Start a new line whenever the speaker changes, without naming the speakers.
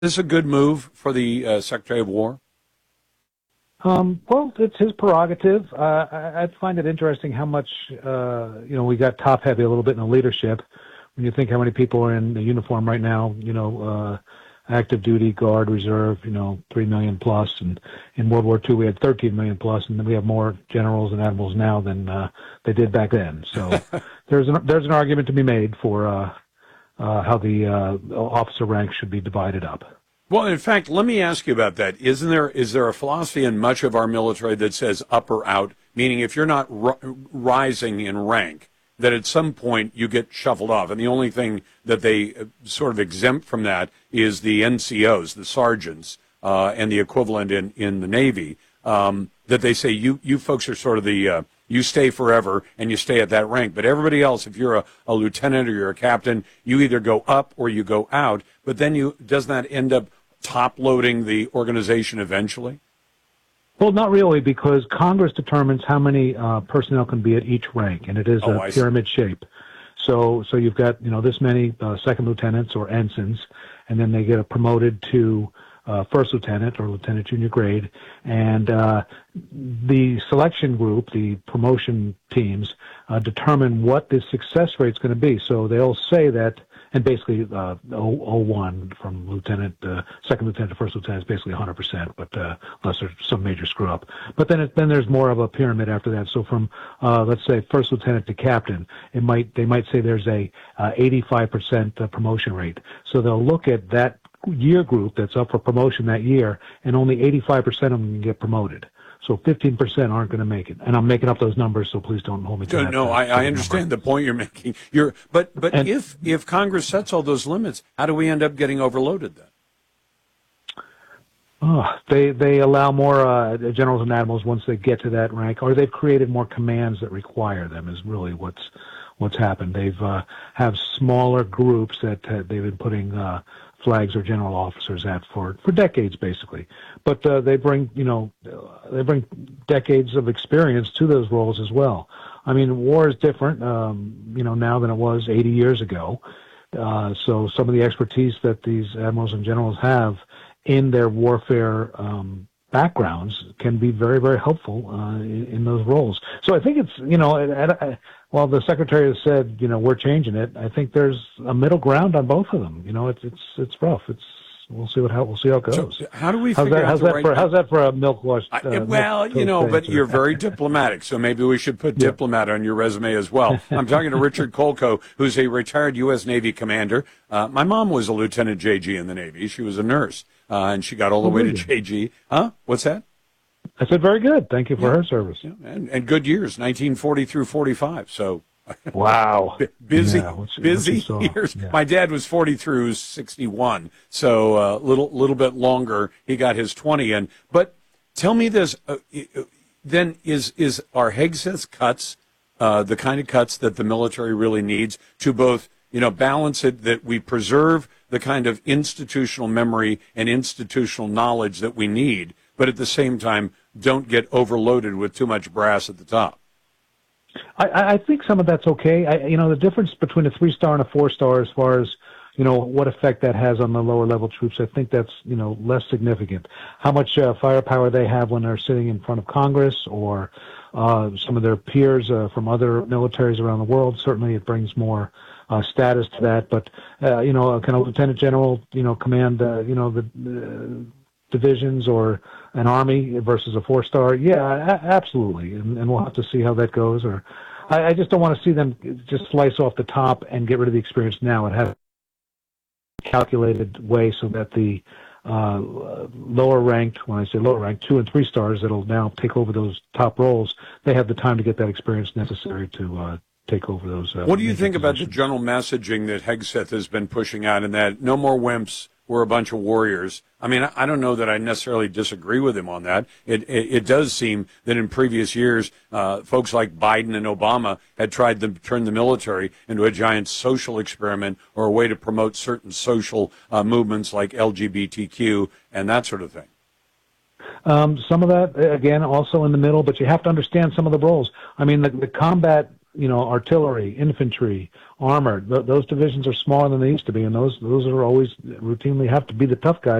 this a good move for the Secretary of War?
Well, it's his prerogative. I find it interesting how much, we got top heavy a little bit in the leadership. When you think how many people are in the uniform right now, active duty, guard, reserve, 3 million plus. And in World War II, we had 13 million plus, and then we have more generals and admirals now than they did back then. So there's an argument to be made for how the officer ranks should be divided up.
Well, in fact, let me ask you about that. Is there a philosophy in much of our military that says up or out, meaning if you're not rising in rank, that at some point you get shuffled off? And the only thing that they sort of exempt from that is the NCOs, the sergeants, and the equivalent in the Navy, that they say you folks are sort of the you stay forever and you stay at that rank. But everybody else, if you're a lieutenant or you're a captain, you either go up or you go out. But then doesn't that end up top-loading the organization eventually?
Well, not really, because Congress determines how many personnel can be at each rank, and it is a pyramid shape. So you've got this many second lieutenants or ensigns, and then they get promoted to first lieutenant or lieutenant junior grade, and the selection group, the promotion teams, determine what the success rate is going to be. So they'll say that. And basically, 01 from second lieutenant to first lieutenant is basically 100%, but unless there's some major screw up. But then there's more of a pyramid after that. So from let's say first lieutenant to captain, they might say there's a 85% promotion rate. So they'll look at that year group that's up for promotion that year, and only 85% of them can get promoted. So 15% aren't going to make it. And I'm making up those numbers, so please don't hold me to that.
No, I understand the point you're making. But if Congress sets all those limits, how do we end up getting overloaded then?
They allow more generals and admirals once they get to that rank, or they've created more commands that require them is really what's happened. They've have smaller groups that they've been putting flags or general officers at for decades, basically. But they bring decades of experience to those roles as well. I mean, war is different, now than it was 80 years ago. So some of the expertise that these admirals and generals have in their warfare backgrounds can be very, very helpful in those roles. So I think it's, while the secretary has said, we're changing it, I think there's a middle ground on both of them. It's rough. We'll see how it goes.
So how do we figure out
how's that for a milk wash?
But you're very diplomatic, so maybe we should put diplomat on your resume as well. I'm talking to Richard Kolko, who's a retired U.S. Navy commander. My mom was a Lieutenant JG in the Navy. She was a nurse, and she got all the way to JG. Huh? What's that?
I said very good. Thank you for her service.
Yeah, and good years, 1940 through 45. So,
wow,
busy years. Yeah. My dad was 40 through 61, so a little bit longer. He got his 20 in. But tell me this: then is our Hegseth cuts the kind of cuts that the military really needs to both balance it, that we preserve the kind of institutional memory and institutional knowledge that we need, but at the same time don't get overloaded with too much brass at the top?
I think some of that's okay. The difference between a 3-star and a 4-star as far as, what effect that has on the lower level troops, I think that's, less significant. How much firepower they have when they're sitting in front of Congress or some of their peers from other militaries around the world, certainly it brings more status to that. But, a kind of lieutenant general, command, the divisions or an army versus a 4-star, absolutely, and we'll have to see how that goes. Or I just don't want to see them just slice off the top and get rid of the experience now. It has a calculated way so that the lower ranked, when I say lower ranked, 2 and 3 stars that'll now take over those top roles, they have the time to get that experience necessary to take over those.
What do you think about the general messaging that Hegseth has been pushing out, and that no more wimps, we're a bunch of warriors? I mean, I don't know that I necessarily disagree with him on that. It does seem that in previous years, folks like Biden and Obama had tried to turn the military into a giant social experiment or a way to promote certain social movements like LGBTQ and that sort of thing.
Some of that, again, also in the middle, but you have to understand some of the roles. I mean, the combat artillery, infantry, armored. Those divisions are smaller than they used to be, and those are always routinely have to be the tough guys